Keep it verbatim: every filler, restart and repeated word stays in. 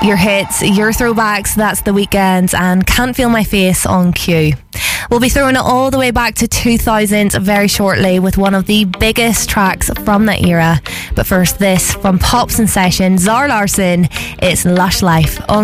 Your hits, your throwbacks, that's The Weeknd and Can't Feel My Face on Q. We'll be throwing it all the way back to two thousand very shortly with one of the biggest tracks from that era. But first, this from Pops in Session, Zara Larsson, it's Lush Life on